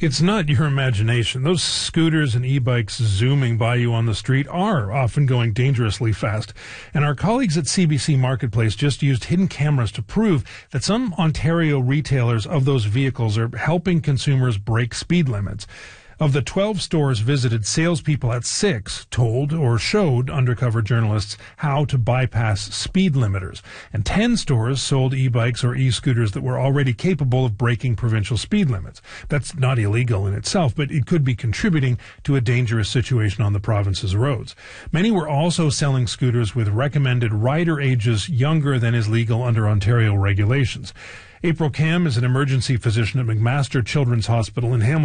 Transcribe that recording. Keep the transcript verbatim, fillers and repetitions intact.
It's not your imagination. Those scooters and e-bikes zooming by you on the street are often going dangerously fast. And our colleagues at C B C Marketplace just used hidden cameras to prove that some Ontario retailers of those vehicles are helping consumers break speed limits. Of the twelve stores visited, salespeople at six told or showed undercover journalists how to bypass speed limiters. And ten stores sold e-bikes or e-scooters that were already capable of breaking provincial speed limits. That's not illegal in itself, but it could be contributing to a dangerous situation on the province's roads. Many were also selling scooters with recommended rider ages younger than is legal under Ontario regulations. April Kam is an emergency physician at McMaster Children's Hospital in Hamilton.